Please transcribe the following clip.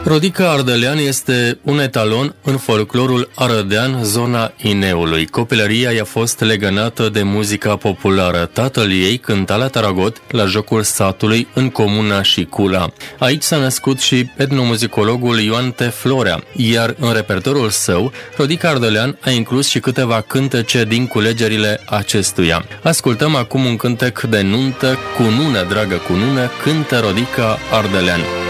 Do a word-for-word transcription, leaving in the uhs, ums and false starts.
Rodica Ardelean este un etalon în folclorul arădean, zona Ineului. Copilăria i-a fost legănată de muzica populară. Tatăl ei cânta la Taragot, la jocul satului, în comuna Șicula. Aici s-a născut și etnomuzicologul Ioan T. Florea, iar în repertoriul său, Rodica Ardelean a inclus și câteva cântece din culegerile acestuia. Ascultăm acum un cântec de nuntă, Cunună, dragă cunună, cântă Rodica Ardelean.